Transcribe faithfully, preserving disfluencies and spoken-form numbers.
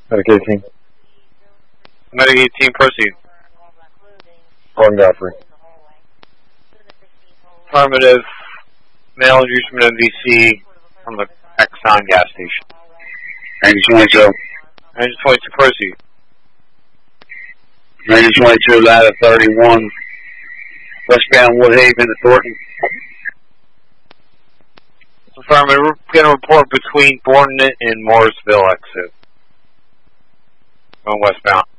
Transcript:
Medic eighteen. Medic eighteen, proceed. Gordon Godfrey. Affirmative. Male inducement M V C from the Exxon gas station. Engine twenty-two. Engine twenty-two, proceed. Engine twenty-two, ladder thirty-one. Westbound Woodhaven to Thornton. Affirmative. We're going to report between Bourne and Mooresville exit. Going westbound.